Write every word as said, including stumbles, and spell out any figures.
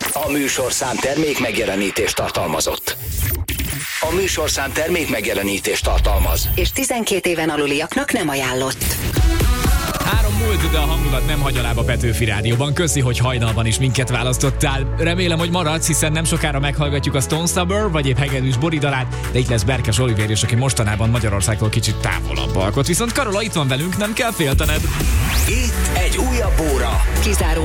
A műsorszám termék megjelenítést tartalmazott. A műsorszám termék megjelenítést tartalmaz. És tizenkét éven aluliaknak nem ajánlott. Három múlt, de a hangulat nem hagy alább a Petőfi Rádióban. Köszi, hogy hajnalban is minket választottál. Remélem, hogy maradsz, hiszen nem sokára meghallgatjuk a Stone Sour, vagy épp Hegedűs Bori dalát, de itt lesz Berkes Olivér is, aki mostanában Magyarországtól kicsit távolabb alkot. Viszont Karola itt van velünk, nem kell féltened. Itt egy újabb óra. Kizáró